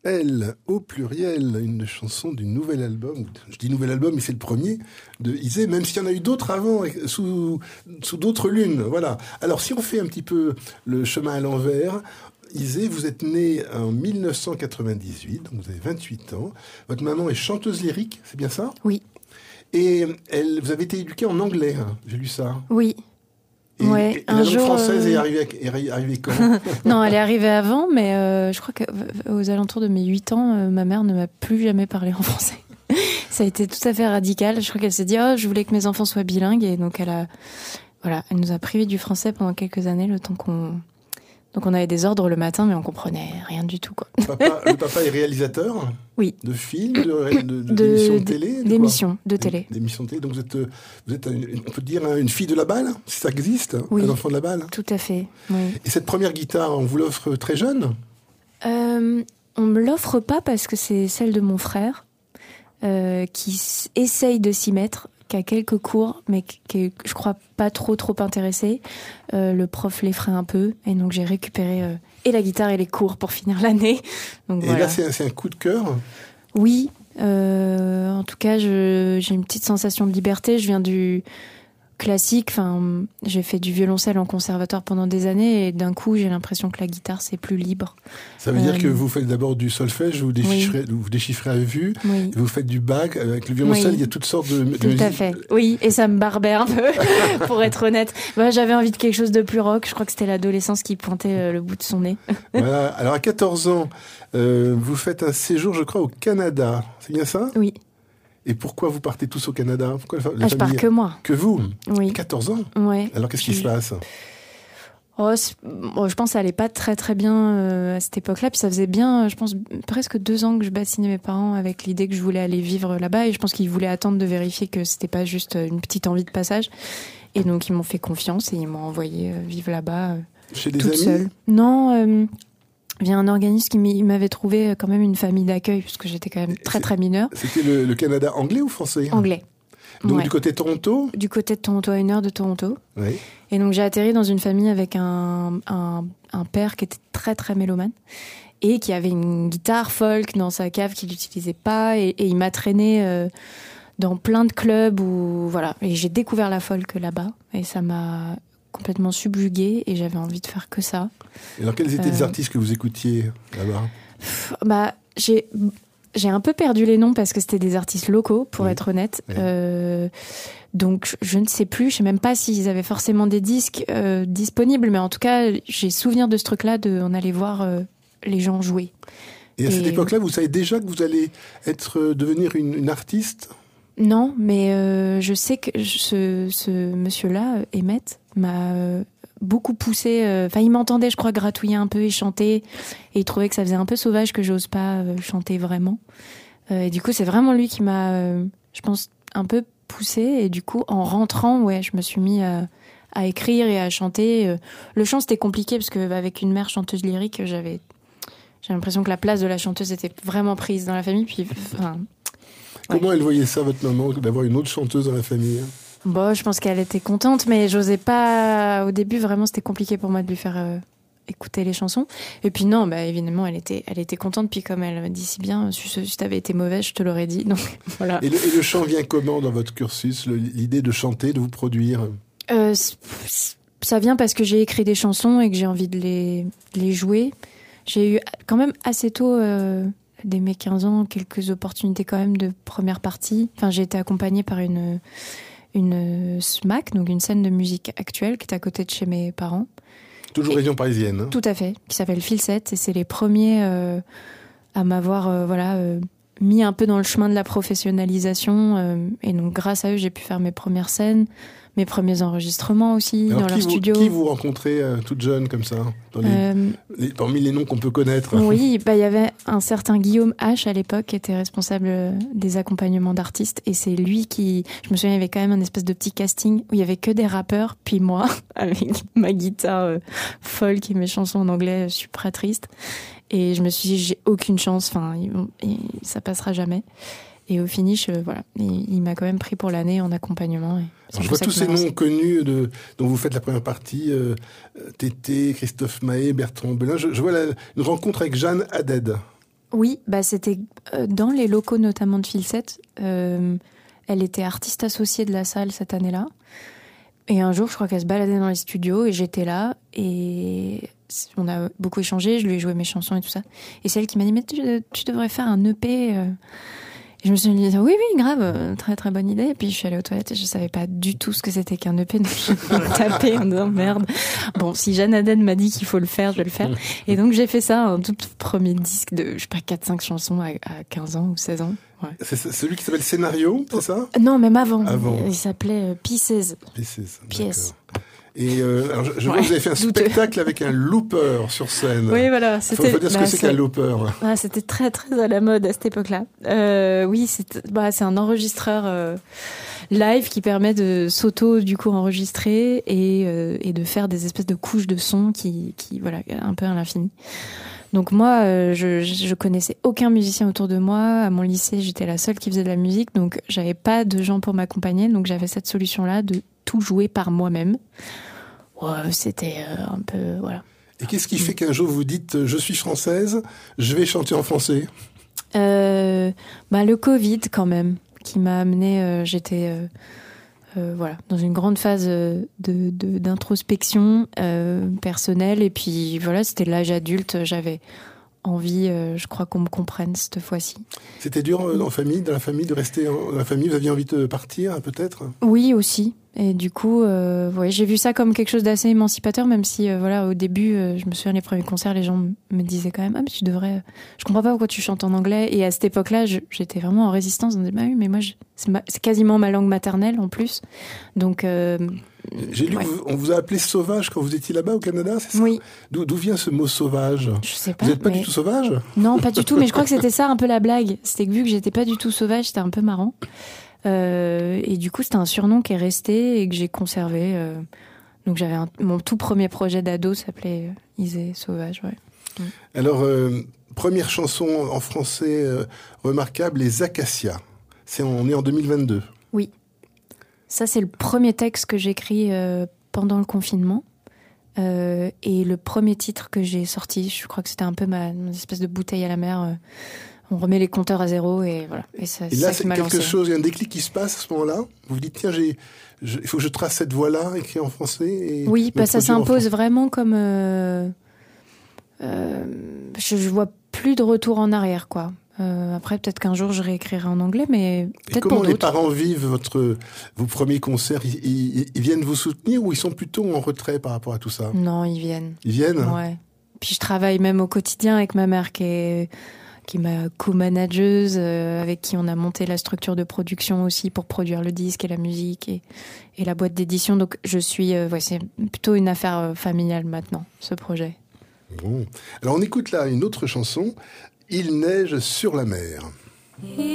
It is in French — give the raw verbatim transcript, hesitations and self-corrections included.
Elle, au pluriel, une chanson du nouvel album. Je dis nouvel album, mais c'est le premier de Izé, même s'il y en a eu d'autres avant, sous, sous d'autres lunes. Voilà. Alors, si on fait un petit peu le chemin à l'envers, Izé, vous êtes née en dix-neuf cent quatre-vingt-dix-huit, donc vous avez vingt-huit ans. Votre maman est chanteuse lyrique, c'est bien ça ? Oui. Et elle, vous avez été éduquée en anglais, hein, j'ai lu ça. Oui. Et, ouais, et la langue jour, française euh... est arrivée, est arrivée quand ? Non, elle est arrivée avant, mais euh, je crois qu'aux alentours de mes huit ans, euh, ma mère ne m'a plus jamais parlé en français. Ça a été tout à fait radical. Je crois qu'elle s'est dit « Oh, je voulais que mes enfants soient bilingues ». Et donc, elle a, voilà, elle nous a privés du français pendant quelques années, le temps qu'on... Donc, on avait des ordres le matin, mais on comprenait rien du tout, quoi. Papa, le papa est réalisateur ? Oui. De films, de, de, de, d'émissions de télé ? D'émissions de télé. D'émissions de télé. Donc, vous êtes, vous êtes une, on peut dire, une fille de la balle, si ça existe, oui, un enfant de la balle. Tout à fait, oui. Et cette première guitare, on vous l'offre très jeune ? euh, On me l'offre pas parce que c'est celle de mon frère euh, qui s- essaye de s'y mettre, qui a quelques cours, mais qui est, je crois, pas trop trop intéressé. Euh, le prof l'effraie un peu, et donc j'ai récupéré euh, et la guitare et les cours pour finir l'année. Donc, et voilà. là, c'est un, c'est un coup de cœur ? Oui, euh, en tout cas, je, j'ai une petite sensation de liberté. Je viens du classique. Enfin, j'ai fait du violoncelle en conservatoire pendant des années, et d'un coup, j'ai l'impression que la guitare, c'est plus libre. Ça veut euh, dire que vous faites d'abord du solfège, vous déchiffrez, oui. vous déchiffrez à vue, oui. et vous faites du bac avec le violoncelle. Oui. Il y a toutes sortes de, de tout musique. à fait. Oui, et ça me barbait un peu, pour être honnête. Bah, j'avais envie de quelque chose de plus rock. Je crois que c'était l'adolescence qui pointait euh, le bout de son nez. Voilà. Alors à quatorze ans, euh, vous faites un séjour, je crois, au Canada. C'est bien ça ? Oui. Et pourquoi vous partez tous au Canada ? Pourquoi la, la ah, famille... Je pars que moi. Que vous ? Oui. quatorze ans ? Ouais. Alors qu'est-ce qui Puis... se passe ? Oh, bon, je pense que ça allait pas très très bien euh, à cette époque-là. Puis ça faisait bien, je pense, presque deux ans que je bassinais mes parents avec l'idée que je voulais aller vivre là-bas. Et je pense qu'ils voulaient attendre de vérifier que c'était pas juste une petite envie de passage. Et donc ils m'ont fait confiance et ils m'ont envoyé euh, vivre là-bas. Euh, Chez des toute amis ? seule. Non, euh, via un organisme qui m'avait trouvé quand même une famille d'accueil, puisque j'étais quand même très très mineure. C'était le, le Canada anglais ou français ? Anglais. Donc ouais. du côté de Toronto ? Du côté de Toronto, à une heure de Toronto. Oui. Et donc j'ai atterri dans une famille avec un, un, un père qui était très très mélomane et qui avait une guitare folk dans sa cave qu'il n'utilisait pas, et, et il m'a traîné euh, dans plein de clubs où voilà, et j'ai découvert la folk là-bas et ça m'a complètement subjuguée et j'avais envie de faire que ça. Et alors quels étaient euh, les artistes que vous écoutiez là-bas ? pff, Bah j'ai J'ai un peu perdu les noms parce que c'était des artistes locaux, pour oui. être honnête. Oui. Euh, donc, je ne sais plus. Je sais même pas s'ils avaient forcément des disques euh, disponibles. Mais en tout cas, j'ai souvenir de ce truc-là, de, on allait voir euh, les gens jouer. Et à Et... cette époque-là, vous savez déjà que vous allez être, euh, devenir une, une artiste ? Non, mais euh, je sais que ce, ce monsieur-là, Emmett, m'a... Euh, beaucoup poussé, enfin euh, il m'entendait je crois gratouiller un peu et chanter, et il trouvait que ça faisait un peu sauvage que j'ose pas euh, chanter vraiment, euh, et du coup c'est vraiment lui qui m'a euh, je pense un peu poussé, et du coup en rentrant ouais je me suis mis à, à écrire et à chanter. Le chant c'était compliqué parce que avec une mère chanteuse lyrique, j'avais j'ai l'impression que la place de la chanteuse était vraiment prise dans la famille, puis enfin ouais. Comment elle voyait ça, votre maman, d'avoir une autre chanteuse dans la famille ? Bon, je pense qu'elle était contente, mais j'osais pas. Au début, vraiment, c'était compliqué pour moi de lui faire euh, écouter les chansons. Et puis non, bah évidemment, elle était, elle était contente. Puis comme elle me dit si bien, si, si t'avais été mauvaise, je te l'aurais dit. Donc voilà. Et le, et le chant vient comment dans votre cursus, le, l'idée de chanter, de vous produire ? euh, Ça vient parce que j'ai écrit des chansons et que j'ai envie de les, de les jouer. J'ai eu quand même assez tôt. Euh, dès mes quinze ans, quelques opportunités quand même de première partie. Enfin, j'ai été accompagnée par une. une S M A C, donc une scène de musique actuelle qui est à côté de chez mes parents. Toujours et, région parisienne. Hein. Tout à fait, qui s'appelle Filset, et c'est les premiers euh, à m'avoir euh, voilà, euh, mis un peu dans le chemin de la professionnalisation, euh, et donc grâce à eux j'ai pu faire mes premières scènes, mes premiers enregistrements aussi. Alors, dans leur vous, studio. Qui vous rencontrez euh, toute jeune comme ça, dans les, euh, les, parmi les noms qu'on peut connaître? Oui, bah, y avait un certain Guillaume H à l'époque qui était responsable des accompagnements d'artistes, et c'est lui qui, je me souviens, il y avait quand même un espèce de petit casting où il y avait que des rappeurs, puis moi avec ma guitare euh, folk et mes chansons en anglais super tristes, et je me suis dit j'ai aucune chance, enfin ça passera jamais. Et au finish, euh, voilà, il, il m'a quand même pris pour l'année en accompagnement. Et Alors, je vois tous ces noms connus de, dont vous faites la première partie, euh, Tété, Christophe Maé, Bertrand Belin. Je, je vois la, une rencontre avec Jeanne Haddad. Oui, bah c'était euh, dans les locaux notamment de Filset. Euh, elle était artiste associée de la salle cette année-là. Et un jour, je crois qu'elle se baladait dans les studios et j'étais là et on a beaucoup échangé. Je lui ai joué mes chansons et tout ça. Et c'est elle qui m'a dit, mais tu, tu devrais faire un E P. euh. Et je me suis dit, oui, oui, grave, très très bonne idée. Et puis je suis allée aux toilettes et je savais pas du tout ce que c'était qu'un E P. Donc je me tapais en disant, merde. Bon, si Jeanne Aden m'a dit qu'il faut le faire, je vais le faire. Et donc j'ai fait ça, un tout premier disque de, je sais pas, quatre cinq chansons à, à quinze ans ou seize ans. Ouais. C'est celui qui s'appelle Scénario, c'est ça? Non, même avant. Avant. Il s'appelait Pieces. Pieces. Pièces. Et euh, alors je, je ouais, vois que vous avez fait un douteux. spectacle avec un looper sur scène. Oui, voilà. Il faut, faut dire ce bah, que c'est qu'un looper. Ah, c'était très, très à la mode à cette époque-là. Euh, oui, c'est bah, c'est un enregistreur euh, live qui permet de s'auto, du coup, enregistrer et, euh, et de faire des espèces de couches de son qui, qui voilà, un peu à l'infini. Donc moi, euh, je, je connaissais aucun musicien autour de moi. À mon lycée, j'étais la seule qui faisait de la musique, donc j'avais pas de gens pour m'accompagner. Donc j'avais cette solution-là de tout jouer par moi-même. Ouais, c'était euh, un peu voilà. Et qu'est-ce qui fait qu'un jour vous dites je suis française, je vais chanter en français? euh, Bah le Covid quand même, qui m'a amené. Euh, j'étais euh, euh, voilà dans une grande phase de, de d'introspection euh, personnelle et puis voilà, c'était l'âge adulte. J'avais envie, euh, je crois qu'on me comprenne cette fois-ci. C'était dur euh, en famille, dans la famille, de rester dans la famille. Vous aviez envie de partir, peut-être? Oui, aussi. Et du coup, euh, ouais, j'ai vu ça comme quelque chose d'assez émancipateur, même si, euh, voilà, au début, euh, je me souviens les premiers concerts, les gens me disaient quand même, ah mais tu devrais. Je comprends pas pourquoi tu chantes en anglais. Et à cette époque-là, je, j'étais vraiment en résistance. On me disait, bah oui, mais moi, je, c'est, ma, c'est quasiment ma langue maternelle en plus. Donc. Euh, J'ai lu ouais. qu'on vous a appelé sauvage quand vous étiez là-bas au Canada, c'est ça? Oui. D'où, d'où vient ce mot sauvage? Je sais pas. Vous n'êtes pas mais... du tout sauvage? Non, pas du tout. Mais je crois que c'était ça un peu la blague. C'était que vu que j'étais pas du tout sauvage, c'était un peu marrant. Euh, et du coup, c'était un surnom qui est resté et que j'ai conservé. Euh, donc, j'avais un, mon tout premier projet d'ado s'appelait euh, Isée Sauvage. Ouais. Mm. Alors, euh, première chanson en français euh, remarquable, Les Acacias. C'est, on est en deux mille vingt-deux. Oui. Ça, c'est le premier texte que j'écris euh, pendant le confinement. Euh, et le premier titre que j'ai sorti, je crois que c'était un peu ma une espèce de bouteille à la mer. Euh, on remet les compteurs à zéro et voilà. Et, ça, et là, ça c'est qui m'a quelque lancé. chose, il y a un déclic qui se passe à ce moment-là. Vous vous dites, tiens, j'ai, je, il faut que je trace cette voie-là, écrite en français. Et oui, bah, ça s'impose en vraiment comme. Euh, euh, je, je vois plus de retour en arrière, quoi. Euh, après, peut-être qu'un jour, je réécrirai en anglais, mais peut-être et comment pour les d'autres. parents vivent votre, vos premiers concerts? Ils, ils, ils viennent vous soutenir ou ils sont plutôt en retrait par rapport à tout ça? Non, ils viennent. Ils viennent? Ouais. Puis je travaille même au quotidien avec ma mère qui est, qui est ma co-manageuse, euh, avec qui on a monté la structure de production aussi pour produire le disque et la musique et, et la boîte d'édition. Donc je suis, euh, ouais, c'est plutôt une affaire euh, familiale maintenant, ce projet. Bon. Alors on écoute là une autre chanson, Il neige sur la mer.